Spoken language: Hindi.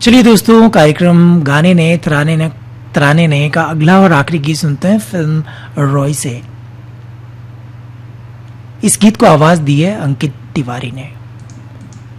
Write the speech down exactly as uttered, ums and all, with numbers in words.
चलिए दोस्तों, कार्यक्रम गाने ने तराने ने तराने ने का अगला और आखिरी गीत सुनते हैं फिल्म रॉय से। इस गीत को आवाज दी है अंकित तिवारी ने।